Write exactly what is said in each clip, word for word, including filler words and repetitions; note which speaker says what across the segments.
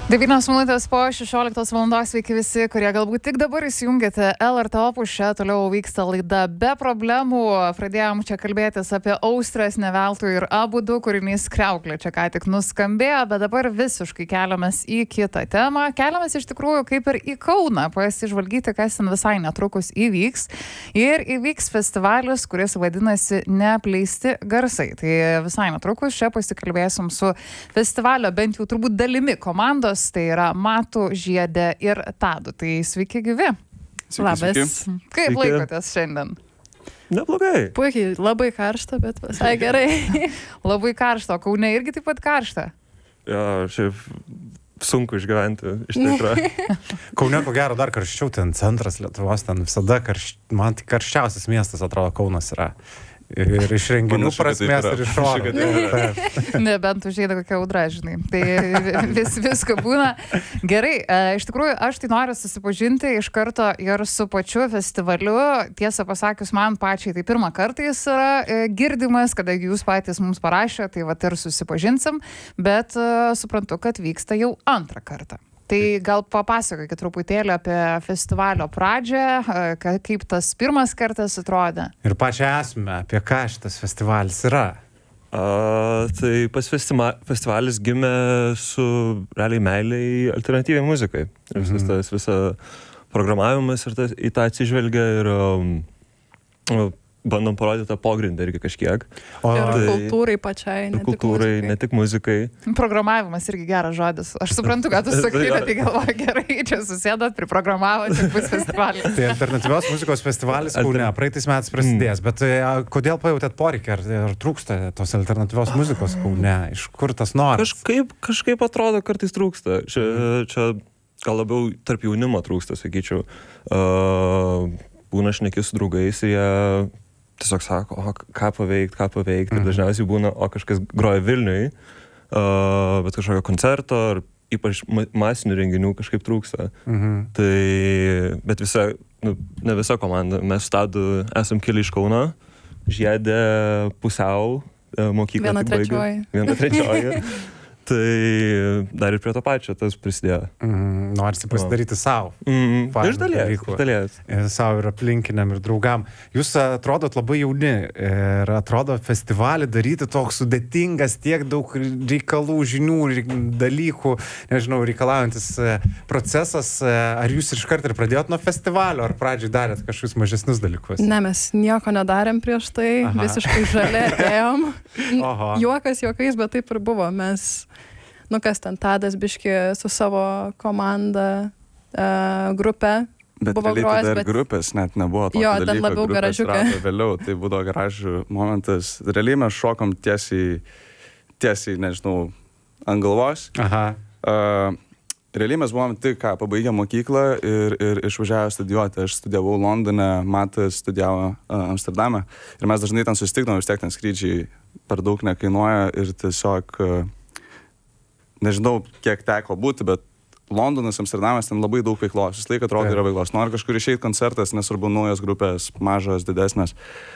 Speaker 1: devynios minutės po šešioliktos valandos, sveiki visi, kurie galbūt tik dabar įsijungėte L R T Opus, čia toliau vyksta laida Be problemų. Pradėjom čia kalbėtis apie Austrės, ne veltui ir abudu kūrinys Kriauklė čia ką tik nuskambėjo, bet dabar visiškai keliamės į kitą temą. Keliamės iš tikrųjų kaip ir į Kauną, pasižvalgyti, kas ten visai netrukus įvyks. Ir įvyks festivalis, kuris vadinasi Neapleisti garsai. Tai visai netrukus čia pasikalbėsim su festivalio bent jau turbūt dalimi komandos. Tai yra Matu, Žiedė ir Tadu. Tai sveiki gyvi.
Speaker 2: Sveiki,
Speaker 1: Labas.
Speaker 2: sveiki.
Speaker 1: Kaip
Speaker 2: Sveiki.
Speaker 1: laikotės šiandien?
Speaker 2: Neblogai.
Speaker 3: Puikiai, labai karšta, bet visai gerai.
Speaker 1: Labai karšta, o Kaune irgi taip pat karšta.
Speaker 2: Jo, šiaip sunku išgyventi, iš tikrųjų.
Speaker 4: Kaune ko gero dar karščiau, ten centras Lietuvos, ten visada karš... man tik karščiausias miestas atrodo Kaunas yra. Ir iš renginių
Speaker 2: Panašu, kad taip
Speaker 4: prasmės
Speaker 2: yra.
Speaker 4: ir iš
Speaker 2: Panašu,
Speaker 4: oro.
Speaker 2: kad taip yra.
Speaker 1: Nebent užėda kokia audra, žinai. Tai vis, visko būna. Gerai, e, iš tikrųjų, aš tai noriu susipažinti iš karto ir su pačiu festivaliu. Tiesą pasakius, man pačiai tai pirmą kartą jis yra e, girdimas, kadangi jūs patys mums parašė, tai vat ir susipažinsim, bet e, suprantu, kad vyksta jau antrą kartą. Tai gal papasakokit truputėlį apie festivalio pradžią, e, ka- kaip tas pirmas kartas atrodė.
Speaker 4: Ir pačią esmę, apie ką šitas festivalis yra.
Speaker 2: A, tai pas festima, festivalis gimė su realiai meiliai alternatyviai muzikai. Ir visas
Speaker 4: Mhm.
Speaker 2: tas visa programavimas ir tas, į tą atsižvelgia ir um, um, bandom parodyti tą pogrindą irgi kažkiek.
Speaker 4: O
Speaker 3: Ir
Speaker 2: Tai-
Speaker 3: kultūrai pačiai, ne tik
Speaker 2: Kultūrai,
Speaker 3: muzikai.
Speaker 2: ne tik muzikai.
Speaker 1: Programavimas irgi geras žodis. Aš suprantu, kad tu sakai,
Speaker 2: Jo.
Speaker 1: tai galvoju, gerai, čia susėdot, priprogramavot, tik bus festivalis.
Speaker 4: tai alternatyvios muzikos festivalis Kaune
Speaker 2: Alter-
Speaker 4: praeitais metais prasidės, bet e, kodėl pajautėt poreikį, ar, ar trūksta tos alternatyvios muzikos Kaune? Iš kur tas noras?
Speaker 2: Kažkaip, kažkaip atrodo, kartais trūksta. Čia, čia gal labiau tarp jaunimo trūksta, sakyčiau. Uh, būna šneki su draugais ir jie tiesiog sako, o ką paveikti, ką paveikti. Ir dažniausiai būna, o kažkas groja Vilniui, uh, bet kažkokio koncerto ar ypač ma- masinių renginių kažkaip trūksta.
Speaker 4: Mhm.
Speaker 2: Tai, bet visa, nu, ne visa komanda, mes su Tadu esam kilę iš Kauno, Žiedė pusiau e, mokyklą.
Speaker 3: Viena
Speaker 2: tik baigė.
Speaker 3: trečioji.
Speaker 2: Viena trečioji. Tai dar ir prie to pačio tas prisidėjo.
Speaker 4: Mhm. Norisi pasidaryti savo.
Speaker 2: Mm,
Speaker 4: Fainų
Speaker 2: iš dalies,
Speaker 4: dalykų.
Speaker 2: iš dalies.
Speaker 4: Savo ir aplinkiniam ir draugam. Jūs atrodot labai jauni ir atrodo festivalį daryti toks sudėtingas, tiek daug reikalų, žinių, reik- dalykų, nežinau, reikalaujantis e, procesas. E, Ar jūs iš karto ir pradėjot nuo festivalio, ar pradžiai darėt kažkokius mažesnius dalykus?
Speaker 3: Ne, mes nieko nedarėm prieš tai,
Speaker 4: Aha.
Speaker 3: visiškai žalia ėjom.
Speaker 4: Oho.
Speaker 3: Juokas juokais, bet taip ir buvo. Mes, nu kas ten, Tadas biški su savo komanda, uh, grupė.
Speaker 5: Bet
Speaker 3: Buvo
Speaker 5: realiai
Speaker 3: grojęs,
Speaker 5: tada ir
Speaker 3: bet-
Speaker 5: grupės net nebuvo tokio
Speaker 3: Jo, ten
Speaker 5: dalyko,
Speaker 3: labiau
Speaker 5: grupės
Speaker 3: garažiukai.
Speaker 5: rado Vėliau, tai būdavo garažų momentas. Realiai mes šokom tiesiai, tiesiai, nežinau, ant galvos.
Speaker 4: Aha.
Speaker 5: Uh, realiai mes buvom tik ką, pabaigę mokyklą ir, ir išvažiavę studijuoti. Aš studijavau Londone, Matas studijavo uh, Amsterdame. Ir mes dažnai ten susitikdavom, vis tiek ten skrydžiai per daug nekainuoja ir tiesiog, uh, nežinau, kiek teko būti, bet Londonas, Amsterdamas, ten labai daug veiklos. Vis laik atrodo
Speaker 4: Taip.
Speaker 5: yra veiklos. Nori kažkur išeiti koncertas, nesvarbu naujos grupės, mažos, didesnės.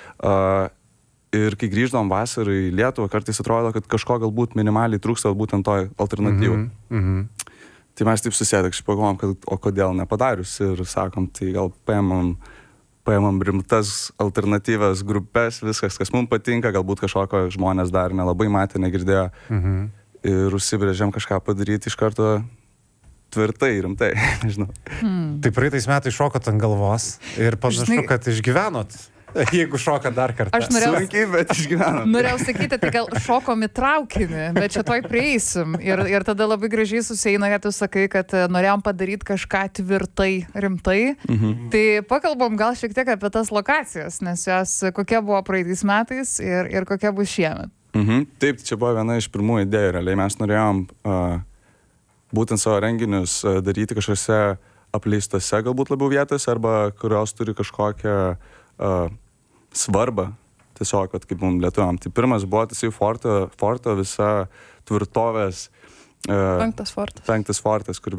Speaker 5: Uh, ir kai grįždavom vasarą į Lietuvą, kartais atrodo, kad kažko galbūt minimaliai trūksta būtent toj alternatyvų.
Speaker 4: Mhm. Mhm.
Speaker 5: Tai mes taip susėdę, kažkaip pagalvojom, kad o kodėl nepadarius. Ir sakom, tai gal paimam, paimam rimtas alternatyvas grupės, viskas, kas mums patinka, galbūt kažkokio žmonės dar nelabai matė, negirdėjo.
Speaker 4: Mhm.
Speaker 5: Ir užsibrėžėm kažką padaryti iš karto tvirtai, rimtai, nežinau.
Speaker 1: Hmm.
Speaker 4: Tai praeitais metais šokot ant galvos ir panašu,
Speaker 1: Žinai-
Speaker 4: kad išgyvenot, jeigu šokat dar kartą.
Speaker 1: Aš norėjau-
Speaker 5: Sunkiai, bet išgyvenom.
Speaker 1: Norėjau sakyti, tai gal šokom į traukinį, bet čia toj prieisim. Ir, ir tada labai gražiai susieina, kad tu sakai, kad e, norėjom padaryti kažką tvirtai, rimtai.
Speaker 5: Mhm.
Speaker 1: Tai pakalbam gal šiek tiek apie tas lokacijas, nes jos kokia buvo praeitais metais ir, ir kokia bus šiemet.
Speaker 5: Mhm. Taip, čia buvo viena iš pirmųjų idėjų. Realiai mes norėjom uh, būtent savo renginius uh, daryti kažkose apleistose galbūt labiau vietose arba kurios turi kažkokią uh, svarbą. Tiesiog, kad kaip mums lietuviam. Tai pirmas buvo tiesiog forto, forto visa tvirtovės uh,
Speaker 3: Penktas fortas.
Speaker 5: penktas fortas, kur